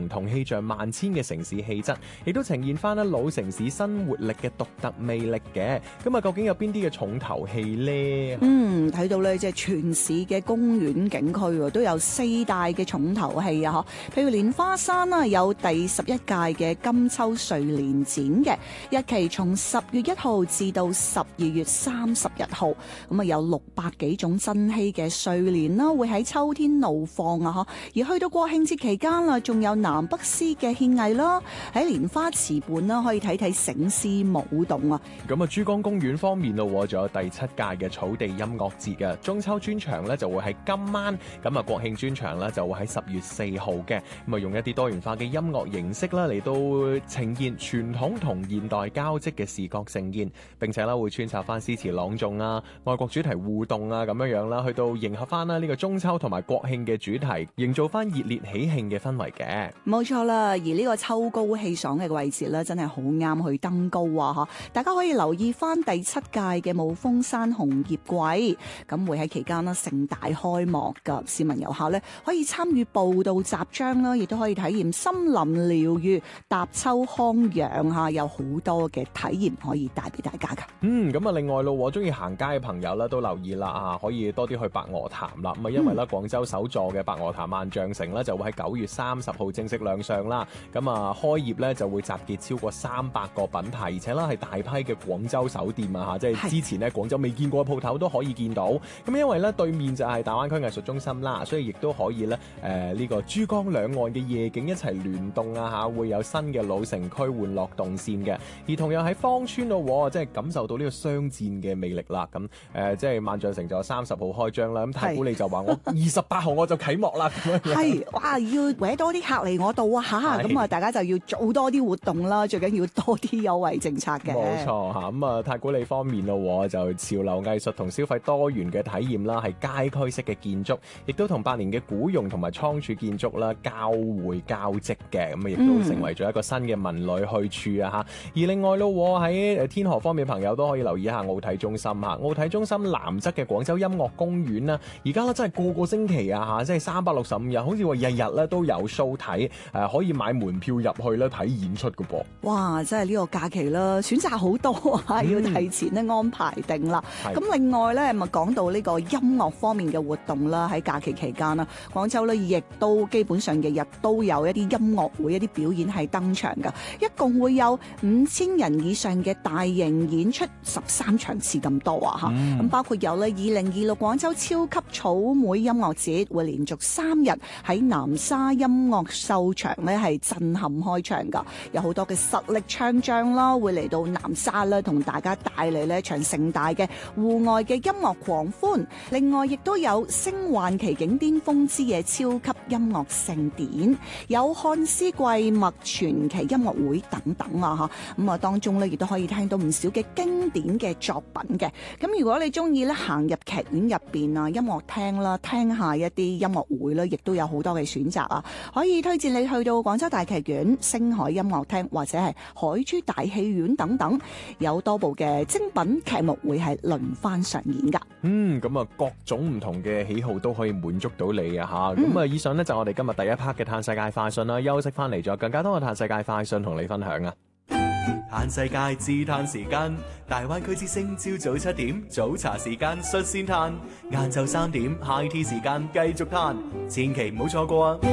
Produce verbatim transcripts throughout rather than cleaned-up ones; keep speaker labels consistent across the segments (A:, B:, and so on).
A: 情同氣象萬千嘅城市氣質，亦都呈現翻咧老城市新活力嘅獨特魅力嘅。咁啊，究竟有邊啲嘅重頭戲呢？
B: 嗯，睇到咧即係全市嘅公園景區都有四大嘅重頭戲啊！嗬，譬如蓮花山啦，有第十一屆嘅金秋睡蓮展嘅，日期從十月一號至到十二月三十一號，咁啊有六百幾種珍稀嘅睡蓮啦，會喺秋天怒放啊！嗬，而去到國慶節期間啦，仲有南北獅嘅獻藝啦，喺蓮花池畔啦，可以睇睇醒獅舞動啊！
A: 咁啊，珠江公園方面咯，仲有第七屆嘅草地音樂節嘅中秋專場咧，就會喺今晚；咁啊，國慶專場咧就會喺十月四號嘅。咁啊，用一啲多元化嘅音樂形式啦，嚟到呈現傳統同現代交織嘅視覺盛宴，並且咧會穿插翻詩詞朗誦啊、愛國主題互動啊咁樣樣啦，去到迎合翻啦呢個中秋同埋國慶嘅主題，營造翻熱烈喜慶嘅氛圍嘅。
B: 冇錯啦，而呢個秋高氣爽嘅季節咧，真係好啱去登高啊！嚇，大家可以留意翻第七屆嘅霧峰山紅葉季，咁會喺期間啦盛大開幕㗎。市民遊客咧可以參與步道集章啦，亦都可以體驗森林療愈、踏秋康養嚇，有好多嘅體驗可以帶俾大家㗎。
A: 嗯，咁啊，另外咯，中意行街嘅朋友咧都留意啦啊，可以多啲去白鵝潭啦。咁啊，因為咧廣州首座嘅白鵝潭萬象城咧就會喺九月三十號正式亮相啦。咁啊，開業咧就會集結超過三百個品牌，而且咧係大批嘅廣州手店啊嚇，即係之前咧廣州未見過嘅鋪頭都可以見到。咁因為咧對面就係大灣區藝術中心啦，所以亦都可以咧誒呢個珠江兩岸嘅夜景一齊聯動啊嚇，會有新嘅老城區玩樂動線嘅。而同樣喺芳村咯，即係感受到呢個商戰嘅魅力啦。咁誒、呃、即係萬象城就三十號開張啦。咁太古里就話我二十八號我就啟幕啦。咁樣
B: 係哇，要搲多啲客嚟我度啊嚇，咁啊大家就要做多啲活動啦，最緊要多啲優惠政策嘅。
A: 冇錯嚇，咁啊太古里方面咯，就潮流藝術同消費多元嘅體驗啦，係街區式嘅建築，亦都同百年嘅古榕同埋倉儲建築啦交匯交織嘅，咁啊亦都成為咗一個新嘅文旅去處啊嚇。而另外咯喺天河方面，朋友都可以留意一下奧體中心嚇，奧體中心南側嘅廣州音樂公園啦，而家咧真係個個星期啊嚇，即係三百六十五日，好似話日日咧都有 show 睇，誒可以買門票入去咧睇演出嘅噃。
B: 哇！真係呢個假期啦，選擇好多啊，要提前咧安排定啦。咁、嗯、另外咧，咪講到呢個音樂方面嘅活動啦，喺假期期間啦，廣州咧亦都基本上日日都有一啲音樂會、一啲表演係登場㗎，一共會有五千人以上嘅大型演出，十三場次咁多啊嚇。咁、嗯、包括有咧二零二六廣州超級草莓音樂節會連續三日喺南沙音樂秀場咧係震撼開場㗎，有好多嘅實力唱將啦，會嚟到南沙啦，同大家帶嚟呢一場盛大嘅戶外嘅音樂狂歡。另外，亦都有星幻奇景巔峰之夜超級音樂盛典，有漢詩季默傳奇音樂會等等啊嚇。咁啊，當中咧亦都可以聽到唔少嘅經典嘅作品嘅。咁如果你中意咧行入劇院入邊啊，音樂廳啦，聽下一啲音樂會咧，亦都有好多嘅選擇啊，可以推薦你去到廣州大劇院、星海音樂廳或者係海珠大戲院等等，有多部嘅精品劇目會係輪番上演噶。
A: 嗯，咁啊，各種唔同嘅喜好都可以滿足到你啊吓。咁、嗯、啊，以上呢就我哋今日第一 part 嘅嘆世界快訊啦。休息翻嚟咗更加多嘅嘆世界快訊同你分享啊。
C: 嘆世界自嘆時間，大灣區之聲朝早七點早茶時間率先嘆，晏晝三點 high tea 時間繼續嘆，千祈唔好錯過啊！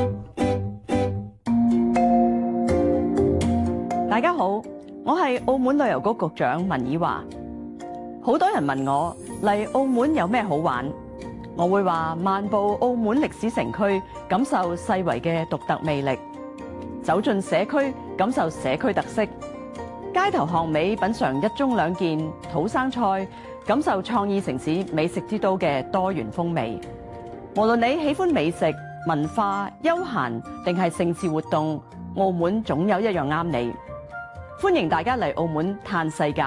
D: 大家好，我係澳門旅遊局局長文以華。好多人問我嚟澳門有咩好玩，我會話漫步澳門歷史城區，感受世遺嘅獨特魅力；走進社區，感受社區特色；街頭巷尾品嘗一盅兩件土生菜，感受創意城市美食之都嘅多元風味。無論你喜歡美食、文化、休閒定係盛事活動，澳門總有一樣啱你。歡迎大家嚟澳門嘆世界。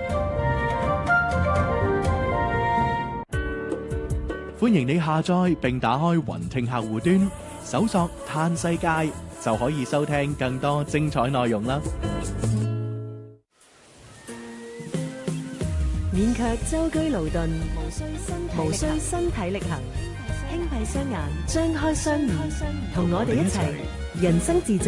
C: 歡迎你下載並打開雲聽客戶端，搜索嘆世界就可以收聽更多精彩內容啦。
E: 勉強舟車勞頓，無需身體力行，輕閉雙眼，張開雙耳，同我哋一齊人生自在。